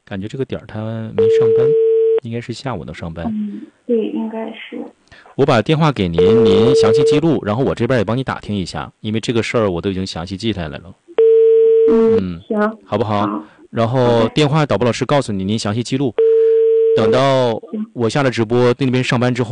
感觉这个点儿他没上班，应该是下午能上班。 对，应该是。 我把电话给您，您详细记录，然后我这边也帮你打听一下，因为这个事儿我都已经详细记下来了。 行， 好不好？ 好， 然好的， 后电话导播老师告诉你，您详细记录。等到我下了直播，对那边上班之后。